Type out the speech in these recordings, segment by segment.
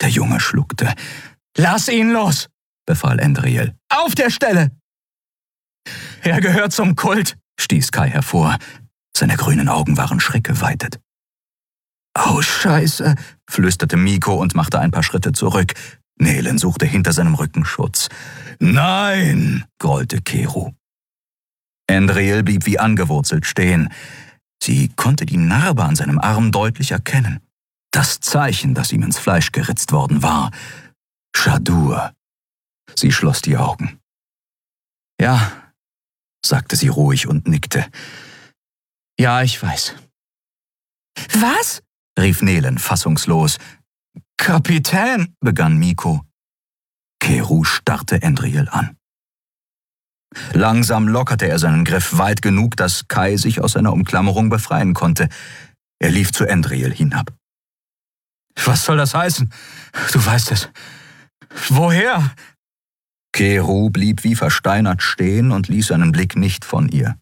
Der Junge schluckte. »Lass ihn los«, befahl Endriel. »Auf der Stelle!« »Er gehört zum Kult«, stieß Kai hervor. Seine grünen Augen waren schreckgeweitet. »Oh, Scheiße«, flüsterte Miko und machte ein paar Schritte zurück. Nelen suchte hinter seinem Rücken Schutz. »Nein«, grollte Keru. Endriel blieb wie angewurzelt stehen. Sie konnte die Narbe an seinem Arm deutlich erkennen. Das Zeichen, das ihm ins Fleisch geritzt worden war. Shadur. Sie schloss die Augen. »Ja«, sagte sie ruhig und nickte. »Ja, ich weiß.« »Was?«, rief Nelen fassungslos. »Kapitän«, begann Miko. Keru starrte Endriel an. Langsam lockerte er seinen Griff weit genug, dass Kai sich aus seiner Umklammerung befreien konnte. Er lief zu Endriel hinab. »Was soll das heißen? Du weißt es. Woher?« Keru blieb wie versteinert stehen und ließ seinen Blick nicht von ihr.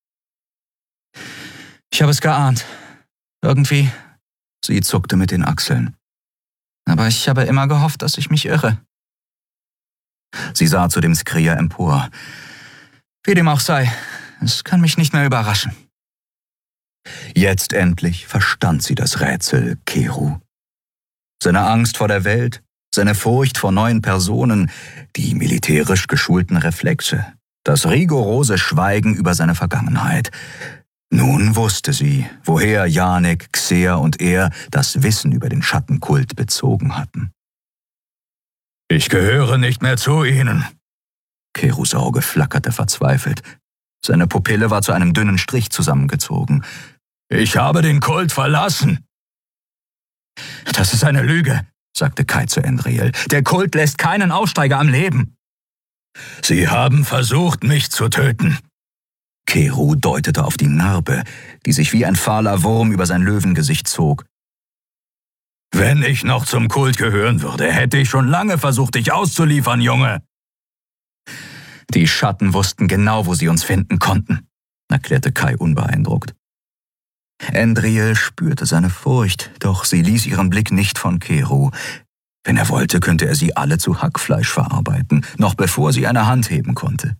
»Ich habe es geahnt. Irgendwie.« Sie zuckte mit den Achseln. »Aber ich habe immer gehofft, dass ich mich irre.« Sie sah zu dem Skrier empor. »Wie dem auch sei, es kann mich nicht mehr überraschen.« Jetzt endlich verstand sie das Rätsel Keru. Seine Angst vor der Welt, seine Furcht vor neuen Personen, die militärisch geschulten Reflexe, das rigorose Schweigen über seine Vergangenheit. Nun wusste sie, woher Janek, Xer und er das Wissen über den Schattenkult bezogen hatten. »Ich gehöre nicht mehr zu ihnen.« Kerus Auge flackerte verzweifelt. Seine Pupille war zu einem dünnen Strich zusammengezogen. »Ich habe den Kult verlassen.« »Das ist eine Lüge«, sagte Kai zu Endriel. »Der Kult lässt keinen Aussteiger am Leben.« »Sie haben versucht, mich zu töten.« Keru deutete auf die Narbe, die sich wie ein fahler Wurm über sein Löwengesicht zog. »Wenn ich noch zum Kult gehören würde, hätte ich schon lange versucht, dich auszuliefern, Junge.« »Die Schatten wussten genau, wo sie uns finden konnten«, erklärte Kai unbeeindruckt. Endriel spürte seine Furcht, doch sie ließ ihren Blick nicht von Keru. Wenn er wollte, könnte er sie alle zu Hackfleisch verarbeiten, noch bevor sie eine Hand heben konnte.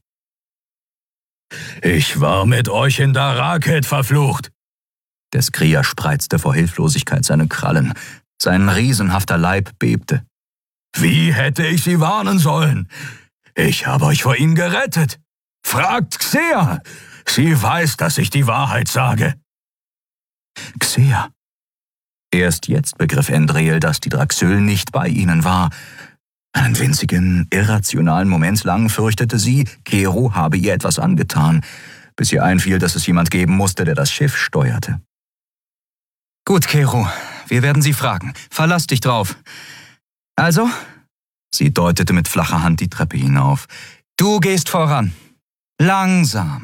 »Ich war mit euch in Daraket verflucht.« Der Skrier spreizte vor Hilflosigkeit seine Krallen. Sein riesenhafter Leib bebte. »Wie hätte ich sie warnen sollen? Ich habe euch vor ihnen gerettet. Fragt Xer. Sie weiß, dass ich die Wahrheit sage.« Xer. Erst jetzt begriff Endriel, dass die Draxyl nicht bei ihnen war. Einen winzigen, irrationalen Moment lang fürchtete sie, Keru habe ihr etwas angetan, bis ihr einfiel, dass es jemand geben musste, der das Schiff steuerte. »Gut, Keru, wir werden sie fragen. Verlass dich drauf. Also?« Sie deutete mit flacher Hand die Treppe hinauf. »Du gehst voran. Langsam.«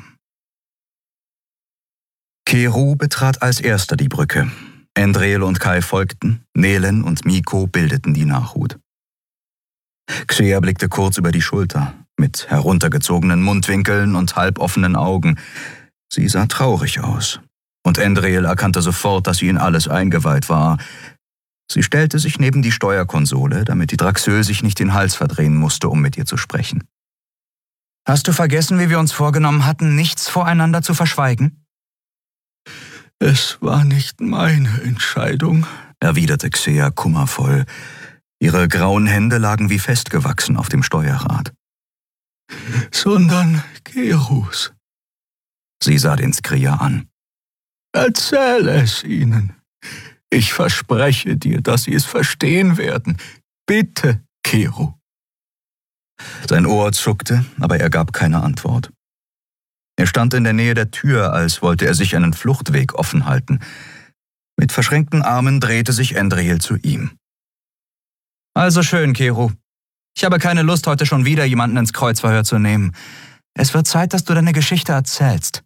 Keru betrat als erster die Brücke. Endriel und Kai folgten, Nelen und Miko bildeten die Nachhut. Xer blickte kurz über die Schulter, mit heruntergezogenen Mundwinkeln und halboffenen Augen. Sie sah traurig aus, und Endriel erkannte sofort, dass sie in alles eingeweiht war. Sie stellte sich neben die Steuerkonsole, damit die Draxyl sich nicht den Hals verdrehen musste, um mit ihr zu sprechen. »Hast du vergessen, wie wir uns vorgenommen hatten, nichts voreinander zu verschweigen?« »Es war nicht meine Entscheidung«, erwiderte Xer kummervoll. Ihre grauen Hände lagen wie festgewachsen auf dem Steuerrad. »Sondern Kerus.« Sie sah den Skrier an. »Erzähl es ihnen. Ich verspreche dir, dass sie es verstehen werden. Bitte, Keru.« Sein Ohr zuckte, aber er gab keine Antwort. Er stand in der Nähe der Tür, als wollte er sich einen Fluchtweg offen halten. Mit verschränkten Armen drehte sich Endriel zu ihm. »Also schön, Keru. Ich habe keine Lust, heute schon wieder jemanden ins Kreuzverhör zu nehmen. Es wird Zeit, dass du deine Geschichte erzählst.«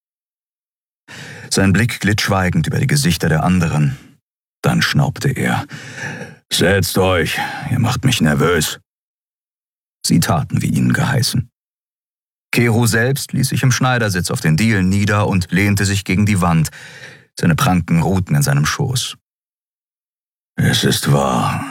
Sein Blick glitt schweigend über die Gesichter der anderen. Dann schnaubte er. »Setzt euch, ihr macht mich nervös.« Sie taten, wie ihnen geheißen. Keru selbst ließ sich im Schneidersitz auf den Dielen nieder und lehnte sich gegen die Wand. Seine Pranken ruhten in seinem Schoß. »Es ist wahr«,